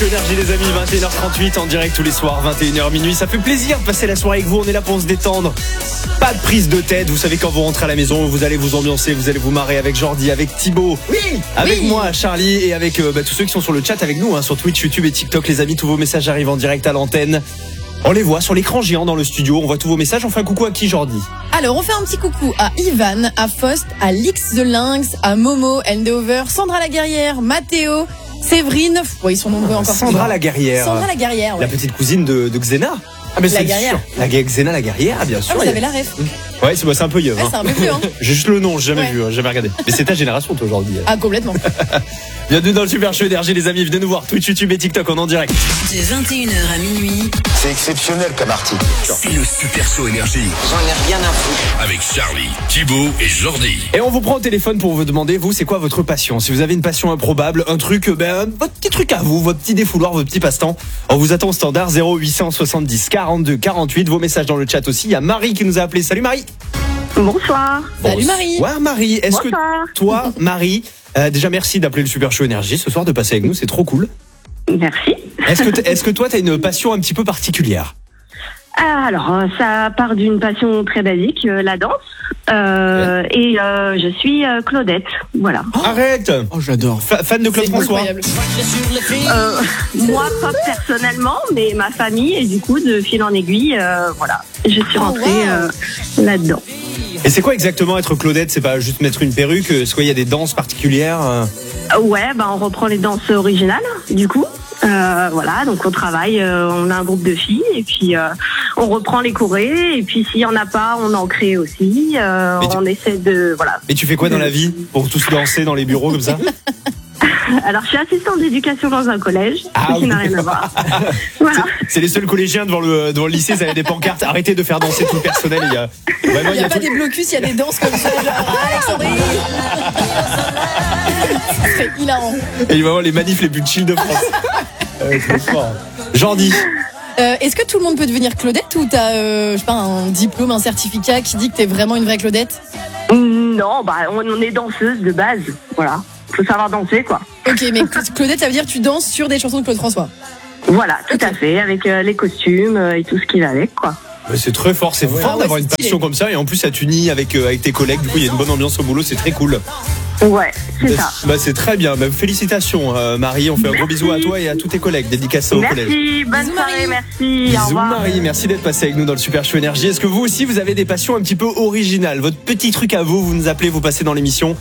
Énergie les amis, 21h38 en direct tous les soirs, 21h minuit. Ça fait plaisir de passer la soirée avec vous, on est là pour se détendre. Pas de prise de tête, vous savez quand vous rentrez à la maison, vous allez vous ambiancer, vous allez vous marrer avec Jordi, avec Thibaut, avec moi, Charlie et avec tous ceux qui sont sur le chat avec nous, sur Twitch, YouTube et TikTok les amis. Tous vos messages arrivent en direct à l'antenne. On les voit sur l'écran géant dans le studio, on voit tous vos messages. On fait un coucou à qui, Jordi? Alors on fait un petit coucou à Ivan, à Faust, à Lix the Lynx, à Momo, Endover, Sandra la Guerrière, Mathéo, Séverine, ils sont nombreux encore. Sandra la Guerrière. Sandra la Guerrière, ouais. La petite cousine de Xena. Ah mais la Guerrière. Xena la Guerrière, bien sûr. Ah, vous avez la ref. Ouais, c'est un peu vieux. Ouais, c'est un peu vieux. J'ai juste le nom, j'ai jamais vu, jamais regardé. Mais c'est ta génération toi aujourd'hui. Ah complètement. Bienvenue dans le Super Show Énergie les amis, venez nous voir Twitch, YouTube et TikTok en direct. De 21h à minuit. C'est exceptionnel comme article. C'est le Super Show Énergie. J'en ai rien à foutre. Avec Charlie, Thibaut et Jordi. Et on vous prend au téléphone pour vous demander, vous, c'est quoi votre passion? Si vous avez une passion improbable, un truc, votre petit truc à vous, votre petit défouloir, votre petit passe-temps. On vous attend au standard 0870 42 48. Vos messages dans le chat aussi. Il y a Marie qui nous a appelé. Salut Marie. Bonsoir. Salut Marie. Ouais Marie, est-ce que toi, Marie, déjà merci d'appeler le Super Show Énergie ce soir, de passer avec nous, c'est trop cool. Merci. Est-ce que toi, t'as une passion un petit peu particulière? Alors, ça part d'une passion très basique, la danse. Et je suis Claudette, voilà. Arrête. Oh, j'adore. Fan de Claude C'est François. incroyable. Moi, pas personnellement, mais ma famille, et du coup, de fil en aiguille, voilà. Je suis rentrée là-dedans. Et c'est quoi exactement être Claudette? C'est pas juste mettre une perruque? Est-ce qu'il y a des danses particulières? Ouais, on reprend les danses originales, du coup. Voilà, donc on travaille, on a un groupe de filles et puis on reprend les chorés et puis s'il y en a pas, on en crée aussi. On essaie de voilà. Et tu fais quoi dans la vie pour tous danser dans les bureaux comme ça? Alors je suis assistante d'éducation dans un collège, ce qui n'a rien à voir. Voilà. C'est les seuls collégiens devant le lycée, ça avait des pancartes. Arrêtez de faire danser tout le personnel. Il y a pas des blocus, il y a des danses comme ça, genre Alexandrie. C'est hilarant. Et il va voir les manifs les plus chill de France. Trop fort. Jordi. Est-ce que tout le monde peut devenir Claudette ou t'as je sais pas, un diplôme, un certificat qui dit que t'es vraiment une vraie Claudette? Non, on est danseuse de base, voilà. Faut savoir danser, quoi. Ok, mais Claudette, ça veut dire que tu danses sur des chansons de Claude François? Voilà, tout à fait, avec les costumes et tout ce qui va avec, quoi. C'est très fort, c'est fort d'avoir une passion comme ça et en plus ça t'unit avec tes collègues, du coup il y a une bonne ambiance au boulot, c'est très cool. Ouais, c'est ça. C'est très bien, félicitations Marie, on fait un gros bisou à toi et à tous tes collègues, dédicacés au collège. Merci, bonne soirée, merci, Bisous au revoir. Marie, merci d'être passé avec nous dans le Super Show Énergie. Est-ce que vous aussi vous avez des passions un petit peu originales? Votre petit truc à vous, vous nous appelez, vous passez dans l'émission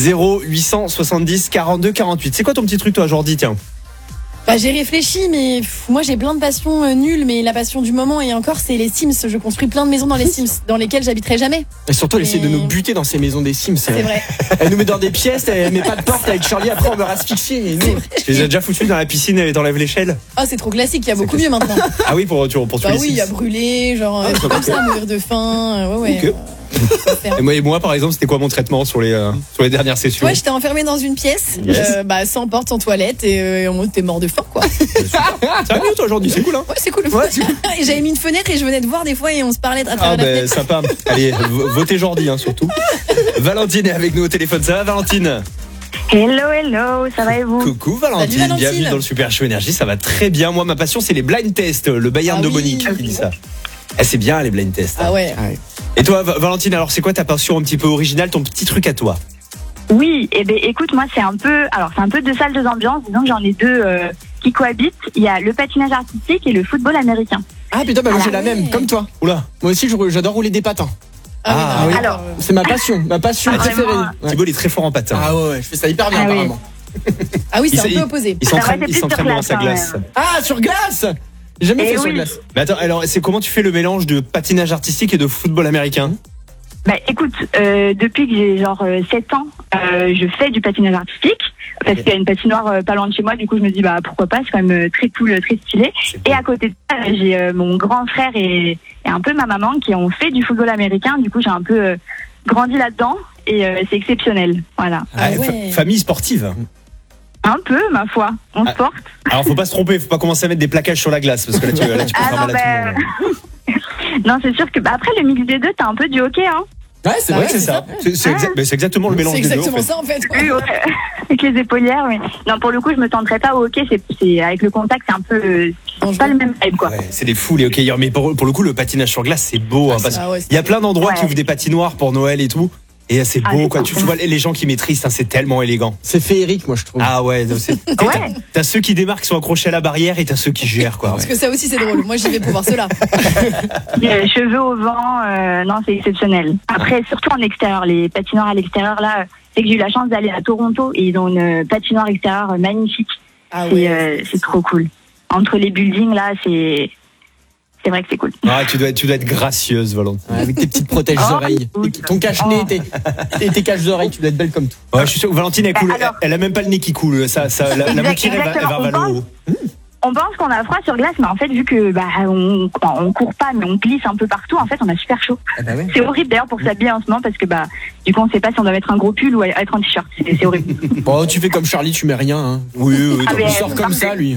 0870 42 48. C'est quoi ton petit truc toi Jordi, tiens? J'ai réfléchi, mais moi j'ai plein de passions nulles, mais la passion du moment et encore c'est les Sims. Je construis plein de maisons dans les Sims, dans lesquelles j'habiterai jamais. Et surtout, elle essaie de nous buter dans ces maisons des Sims. C'est vrai. Elle nous met dans des pièces, elle met pas de porte avec Charlie, après on meurt asphyxié. Tu les as déjà foutus dans la piscine et t'enlèves l'échelle? Ah, c'est trop classique, il y a beaucoup mieux maintenant. Ah oui, pour tuer les oui, il y a Sims. brûler, genre comme ça, mourir de faim. Ouais. Okay. Et moi par exemple, c'était quoi mon traitement sur les dernières sessions? Ouais, j'étais enfermée dans une pièce, sans porte, sans toilette, et en mode t'es mort de faim, quoi. Ça va mieux toi aujourd'hui, c'est cool hein? Ouais, c'est cool. Et j'avais mis une fenêtre et je venais de voir des fois et on se parlait à travers la fenêtre. Sympa. Allez, votez Jordi surtout. Valentine est avec nous au téléphone, ça va Valentine? Hello, ça va et vous? Coucou Valentine, Salut, Valentine. Bienvenue dans le Super Show Énergie, ça va très bien. Moi ma passion c'est les blind tests, le Bayern de Monique qui dit ça. C'est bien les blind tests. Ah ouais. Et toi Valentine, alors c'est quoi ta passion un petit peu originale, ton petit truc à toi? Oui, écoute, moi c'est un peu deux salles, deux ambiances. Disons que j'en ai deux qui cohabitent. Il y a le patinage artistique et le football américain. Ah putain, moi j'ai la même, comme toi. Oula. Moi aussi j'adore rouler des patins. Oui. Alors, c'est ma passion préférée. Ouais. Thibaut il est très fort en patin. Ah ouais, je fais ça hyper bien apparemment. Ah oui, c'est un peu opposé. Il s'entraîne dans sa glace. Ah, sur glace. J'ai jamais fait sur glace. Mais attends, alors c'est comment tu fais le mélange de patinage artistique et de football américain? Écoute, depuis que j'ai 7 ans, je fais du patinage artistique parce qu'il y a une patinoire pas loin de chez moi. Du coup, je me dis pourquoi pas, c'est quand même très cool, très stylé. Et à côté de ça, j'ai mon grand frère et un peu ma maman qui ont fait du football américain. Du coup, j'ai un peu grandi là-dedans et c'est exceptionnel. Voilà. Famille sportive. Un peu, ma foi. On se porte. Alors, faut pas se tromper, faut pas commencer à mettre des plaquages sur la glace parce que là, tu peux faire mal à tout le monde. Non, c'est sûr que après le mix des deux, t'as un peu du hockey, hein. Ouais, c'est Ah vrai ouais, que C'est ça. C'est exactement le mélange C'est des deux. exactement En fait. ça en fait. Oui, ouais. Avec les épaulières, mais non, pour le coup, je me tenterais pas au hockey. C'est avec le contact, c'est un peu, c'est pas le même vibe, quoi. Ouais, c'est des fous les hockeyeurs, mais pour le coup le patinage sur glace c'est beau, hein, parce Ah ouais, qu'il y a plein d'endroits qui Ouais. ouvrent des patinoires pour Noël et tout, et c'est Ah, beau c'est quoi. cool. Tu vois les gens qui maîtrisent, hein, c'est tellement élégant. c'est féerique, moi je trouve. Ah ouais, Ouais. t'as ceux qui démarquent, qui sont accrochés à la barrière, et t'as ceux qui gèrent quoi. Parce que ça aussi c'est drôle. Moi j'y vais pour voir cela. Cheveux au vent, non, c'est exceptionnel. Après, surtout en extérieur, les patinoires à l'extérieur, là, c'est que j'ai eu la chance d'aller à Toronto et ils ont une patinoire extérieure magnifique. Ah Et, ouais. c'est trop cool. Entre les buildings, là, c'est vrai que c'est cool. Ah, tu dois être gracieuse, Valentine. Ouais, avec tes petites protèges-oreilles. Oh, oui. Ton cache-nez, tes caches-oreilles, tu dois être belle comme tout. Ouais, je suis sûr que Valentine elle coule, alors- elle a même pas le nez qui coule, la mouquille elle va Exactement. vers le haut. On pense qu'on a froid sur glace, mais en fait, vu que on court pas, mais on glisse un peu partout, en fait, on a super chaud. Ah bah ouais. C'est horrible d'ailleurs pour s'habiller en ce moment parce que du coup, on sait pas si on doit mettre un gros pull ou être en t-shirt. C'est horrible. Bon, tu fais comme Charlie, tu mets rien. Hein. Oui, Ah, mais- Il sort comme ça, lui.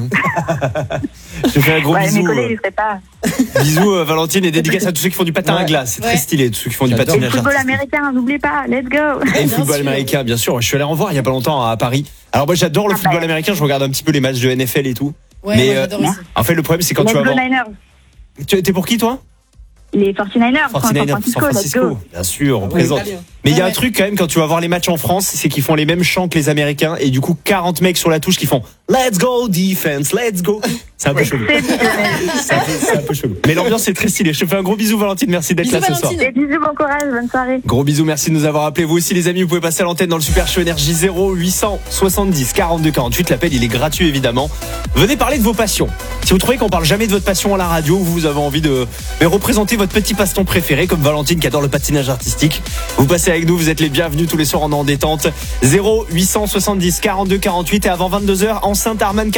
je te fais un gros Ouais, mes bisou. collègues, ils seraient pas. Bisous Valentine, et dédicace à tous ceux qui font du patin à Ouais. glace, c'est très Ouais. stylé, tous ceux qui font du J'adore. Et le patinage football artistique. américain, n'oubliez pas. Let's go. Et le Bien football sûr. américain, bien sûr. Je suis allé en voir il y a pas longtemps à Paris. Alors moi j'adore le football américain, je regarde un petit peu les matchs de NFL et tout. Ouais, mais moi, j'adore aussi. en fait le problème c'est quand Let's tu vas go voir. Niners. T'es pour qui toi? Les 49ers, San 49ers, Francisco, San let's go. Francisco. Bien sûr, on Ouais, présente. italien. Mais il y a Ah un ouais. truc quand même quand tu vas voir les matchs en France, c'est qu'ils font les mêmes chants que les Américains et du coup 40 mecs sur la touche qui font Let's go defense, let's go. C'est un peu chelou. C'est un peu chelou. Mais l'ambiance est très stylée. Je te fais un gros bisou Valentine, merci d'être Bisous, là ce soir. Valentine. Et bisous, bon courage, bonne soirée. Gros bisous, merci de nous avoir appelés. Vous aussi les amis, vous pouvez passer à l'antenne dans le Super Show Énergie 0870 42 48. L'appel il est gratuit évidemment. Venez parler de vos passions. Si vous trouvez qu'on parle jamais de votre passion à la radio, vous avez envie de représenter votre petit passe-temps préféré, comme Valentine qui adore le patinage artistique, vous passez avec nous, vous êtes les bienvenus tous les soirs en détente. 0870 42 48 et avant 22h, enceinte Arman